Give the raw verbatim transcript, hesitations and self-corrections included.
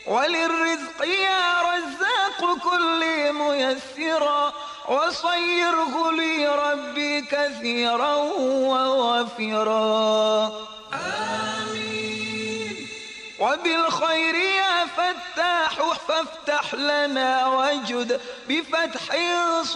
وللرزق يا رزاق كل ميسرا وصيره لي ربي كثيرا ووافرا آمين. وبالخير يا فتاح فافتح لنا وجد بفتح